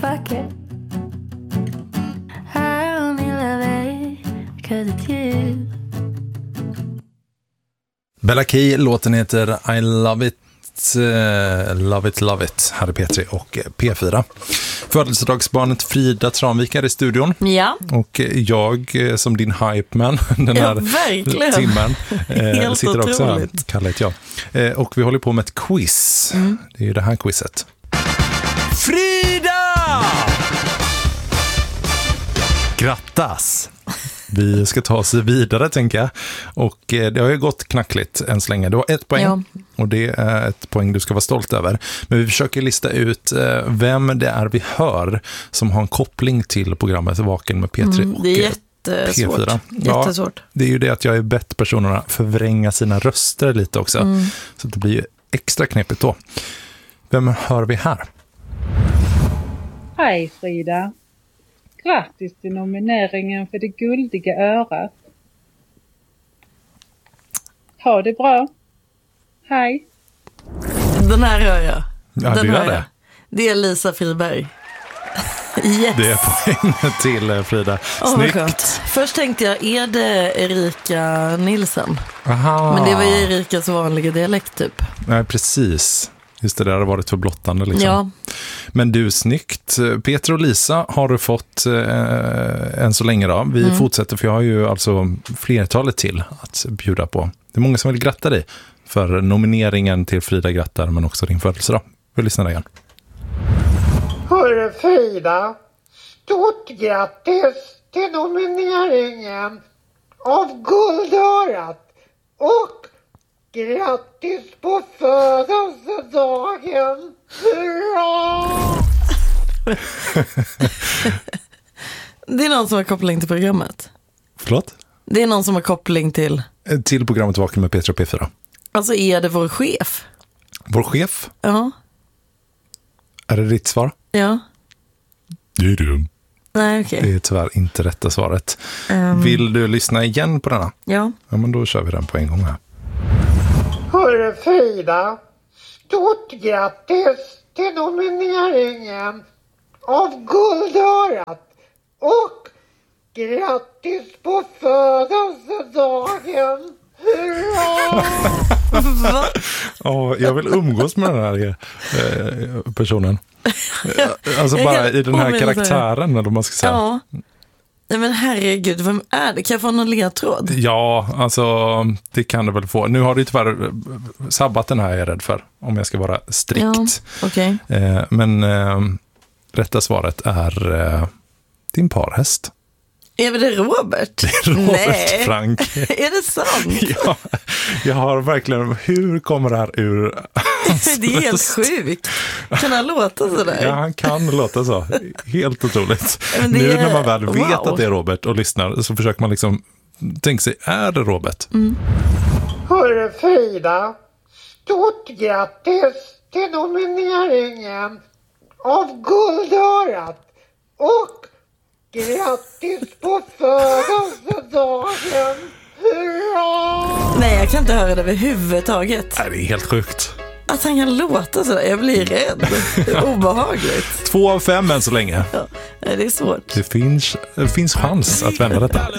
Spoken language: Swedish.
Fuck it. I only love it because it's you. Bella Key, låten heter I Love It. Love It, Love It. Här är P3 och P4. Födelsedagsbarnet Frida Tranvik är i studion. Ja. Och jag som din hype-man den här timmen sitter också här. Kalle heter jag. Och vi håller på med ett quiz. Det är ju det här quizet. Frida! Grattas! Vi ska ta oss vidare, tänker jag. Och det har ju gått knackligt än så länge. Du har 1 poäng. Ja. Och det är ett poäng du ska vara stolt över. Men vi försöker lista ut vem det är vi hör som har en koppling till programmet Vaken med P3 och det är jättesvårt. P4. Jättesvårt. Ja, det är ju det att jag har bett personerna förvränga sina röster lite också. Så det blir ju extra knepigt då. Vem hör vi här? Hej Frida. Grattis till nomineringen för det guldiga örat. Ha det bra. Hej. Den här hör jag. Ja, den du gör jag. det. Det är Lisa Friberg. Yes. Det är poäng till Frida. Snyggt. Först tänkte jag, är det Erika Nilsson? Aha. Men det var ju Erikas vanliga dialekt typ. Nej, precis. Just det, där har varit för blottande liksom. Ja. Men du, snyggt. Peter och Lisa har du fått än så länge då. Vi fortsätter, för jag har ju alltså flertalet till att bjuda på. Det är många som vill gratta dig för nomineringen till Frida grattar, men också din födelsedag. Vi lyssnar igen. Hörru Frida, stort grattis till nomineringen av Guldörat och grattis på födelsedagen! Hurra! Det är någon som har koppling till programmet. Förlåt? Det är någon som har koppling till... Till programmet Vaken med P3 och P4. Alltså är det vår chef? Vår chef? Ja. Är det ditt svar? Ja. Det är du. Nej, okej. Det är tyvärr inte rätta svaret. Vill du lyssna igen på denna? Ja. Ja, men då kör vi den på en gång här. Hörru Frida, stort grattis till nomineringen av Guldörat och grattis på födelsedagen! Hurra! Va? Jag vill umgås med den här personen. Alltså bara i den här karaktären, eller man ska säga. Ja. Nej men herregud, vem är det? Kan jag få någon ledtråd? Ja, alltså det kan du väl få. Nu har du tyvärr sabbat den här, jag är rädd för, om jag ska vara strikt. Ja, okej. Men rätta svaret är din parhäst. Är det Robert? Det är Robert. Nej. Frank. Är det sant? Ja, jag har verkligen, hur kommer det här ur Det är helt sjukt. Kan han låta sådär? Ja, han kan låta så. Helt otroligt. Nu när man väl vet att det är Robert och lyssnar, så försöker man liksom tänka sig, är det Robert? Hörru Frida, stort grattis till nomineringen av Guldörat och grattis på födelsedagen! Hurra! Nej, jag kan inte höra det överhuvudtaget. Nej, det är helt sjukt. Att han kan låta sådär, jag blir rädd. Det är obehagligt. 2 av 5 än så länge. Ja, det är svårt. Det finns chans att vända detta.